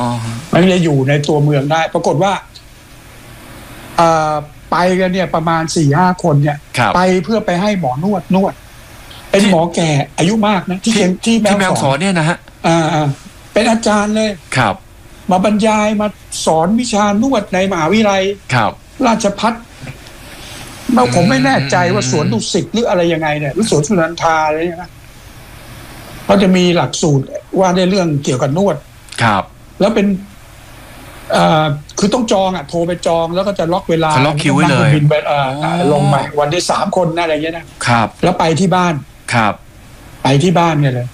มันจะอยู่ในตัวเมืองได้ปรากฏว่าไปกันเนี่ยประมาณ 4-5 คนเนี่ยไปเพื่อไปให้หมอนวดเป็นหมอแก่อายุมากนะที่แม่ฮ่องสอนเนี่ยนะฮะเป็นอาจารย์เลยครับมาบรรยายมาสอนวิชานวดในมหาวิทยาลัยราชภัฏผมไม่แน่ใจว่าสวนดุสิตหรืออะไรยังไงเนี่ยหรือสวนสุนันทาอะไรอย่างเงี้ยเขาจะมีหลักสูตรว่าในเรื่องเกี่ยวกับนวดครับแล้วเป็นคือต้องจองโทรไปจองแล้วก็จะล็อกเวลาล็อกคิวไว้เลยบินไปลงไปวันที่3 คนอะไรอย่างเงี้ยนะครับแล้วไปที่บ้านครับไปที่บ้านเนี่ยเลย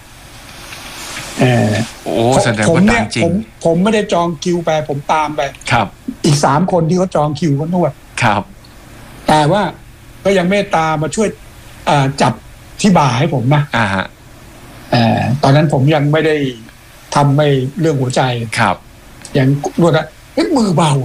แสดงว่าดังจริงผมไม่ได้จองคิวไปผมตามไปครับอีก3 คนที่เขาจองคิวก็นวดครับแต่ว่าก็ยังเมตตามาช่วยจับที่บ่าให้ผมนะตอนนั้นผมยังไม่ได้ทำไม่เรื่องหัวใจครับอย่างนวดมือเบา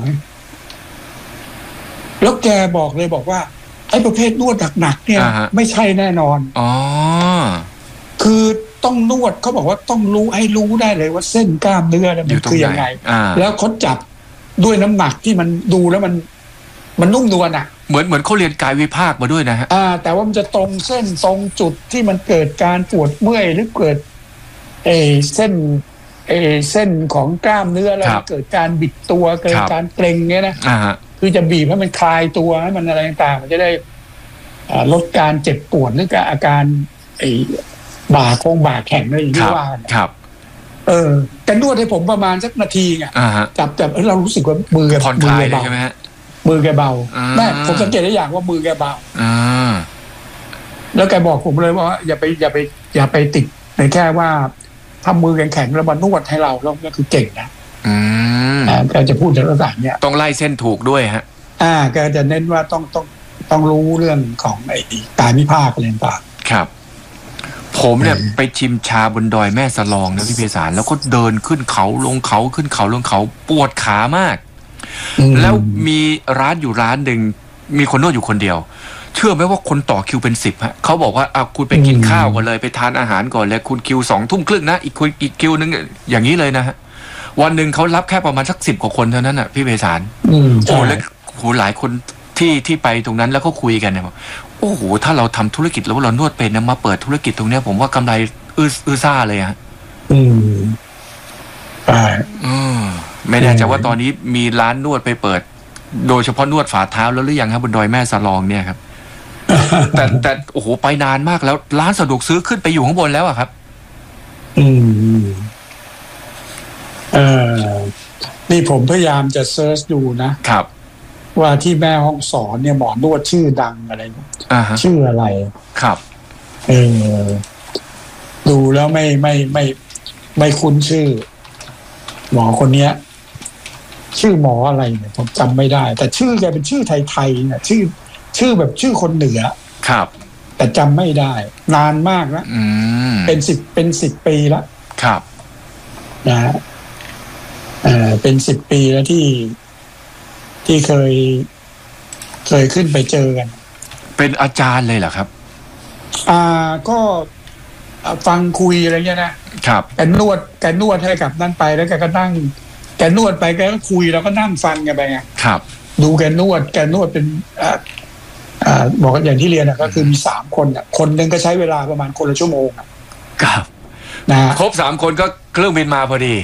แล้วแกบอกว่าไอ้ประเภทนวดหนักๆเนี่ยไม่ใช่แน่นอนคือต้องนวดเขาบอกว่าต้องรู้ได้เลยว่าเส้นกล้ามเนื้อมันคือยังไงแล้วเขาจับด้วยน้ำหนักที่มันดูแล้วมันนุ่มนวลเหมือนเขาเรียนกายวิภาคมาด้วยนะฮะแต่ว่ามันจะตรงเส้นตรงจุดที่มันเกิดการปวดเมื่อยหรือเกิดเส้นของกล้ามเนื้อแล้วเกิดการบิดตัวเกิดการเกร็งเงี้ยนะคือจะบีบให้มันคลายตัวให้มันอะไรต่างๆมันจะได้ลดการเจ็บปวดหรืออาการบ่าแข็งอะไรอย่างนี้ว่าครับกันนวดให้ผมประมาณสักนาทีไงจับเรารู้สึกว่ามือผ่อนคลายใช่ไหมฮะมือแกเบาแม่ผมสังเกตได้อย่างว่ามือแกเบาแล้วแกบอกผมเลยว่าอย่าไปติดในแค่ว่าทำมือแข็งๆแล้วมานวดให้เราแล้วก็คือเก่งนะแกจะพูดถึงลักษณะเนี้ยต้องไล่เส้นถูกด้วยฮะแกจะเน้นว่าต้องรู้เรื่องของกายวิภาคอะไรต่างครับผมเนี่ยไปชิมชาบนดอยแม่สลองนะพี่เพศารแล้วก็เดินขึ้นเขาลงเขาขึ้นเขาลงเขาปวดขามากแล้วมีร้านอยู่ร้านหนึ่งมีคนนวดอยู่คนเดียวเชื่อไหมว่าคนต่อคิวเป็น10ฮะเขาบอกว่าคุณไปกินข้าวก่อนเลยไปทานอาหารก่อนเลยคุณคิว20:30นะอีกคิวนึงอย่างนี้เลยนะฮะวันหนึ่งเขารับแค่ประมาณสัก10 กว่าคนเท่านั้นอ่ะพี่เพศารโอ้แล้วหลายคนที่ไปตรงนั้นแล้วก็คุยกันเนี่ยโอ้โหถ้าเราทำธุรกิจแล้วเรานวดเป็นนะมาเปิดธุรกิจตรงเนี้ยผมว่ากำไรอื้อซ่าเลยฮะไม่แน่ใจว่าตอนนี้มีร้านนวดไปเปิดโดยเฉพาะนวดฝ่าเท้าแล้วหรือยังครับบนดอยแม่สลองเนี่ยครับ แต่โอ้โหไปนานมากแล้วร้านสะดวกซื้อขึ้นไปอยู่ข้างบนแล้วอะครับนี่ผมพยายามจะเซิร์ชดูนะครับว่าที่แม่ฮ่องสอนเนี่ยหมอนวดชื่อดังอะไรชื่ออะไรครับดูแล้วไม่คุ้นชื่อหมอคนเนี้ยชื่อหมออะไรเนี่ยผมจำไม่ได้แต่ชื่อแกเป็นชื่อไทยๆเนี่ยชื่อแบบชื่อคนเหนือครับแต่จำไม่ได้นานมากแล้วเป็น10 ปีแล้วครับนะฮะเป็น10 ปีแล้วที่เคยขึ้นไปเจอกันเป็นอาจารย์เลยเหรอครับก็ฟังคุยอะไรเงี้ยนะครับแกนวดให้กับนั่นไปแล้วแกก็นั่งแกนวดไปแกก็คุยแล้วก็นั่งฟังกันไปไงครับดูแกนวดเป็นบอกอย่างที่เรียนก็คือมี3 คนคนนึงก็ใช้เวลาประมาณคนละชั่วโมงครับครบ3 คนก็เครื่องบินมาพอดี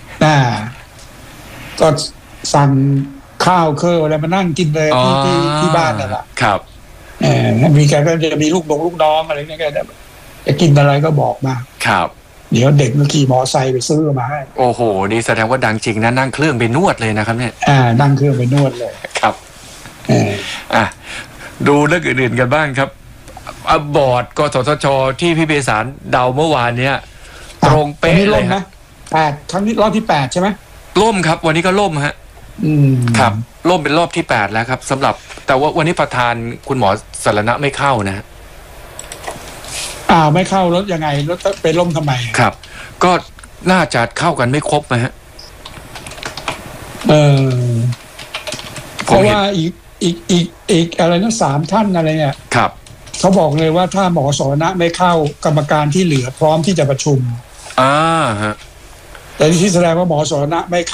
ก็สั่งข้าวอะไรมานั่งกินเลยที่บ้านนั่นแหละครับมีแกก็จะมีลูกน้องอะไรเงี้ยแกจะกินอะไรก็บอกมาครับเดี๋ยวเด็กมาขี่มอไซค์ไปซื้อมาให้โอ้โหนี่แสดงว่าดังจริงนะนั่งเครื่องไปนวดเลยนะครับเนี่ยนั่งเครื่องไปนวดเลยครับดูเรื่องอื่นๆกันบ้างครับบอร์ดกสทช.ที่พี่เบสารเดาเมื่อวานเนี้ยตรงเป๊ะเลยนะ 8ครั้งนี้รอบที่8ใช่ไหมล่มครับวันนี้ก็ล่มฮะครับล่มเป็นรอบที่8แล้วครับสำหรับแต่ว่าวันนี้ประธานคุณหมอสรณะไม่เข้านะไม่เข้ารถยังไงรถไปล่มทำไมครับก็น่าจะเข้ากันไม่ครบนะฮะเพราะว่าอีกอะไรนะ3 ท่านอะไรเนี่ยครับเขาบอกเลยว่าถ้าหมอสรณะไม่เข้ากรรมการที่เหลือพร้อมที่จะประชุมฮะแต่ที่แสดงว่าหมอสรณะไม่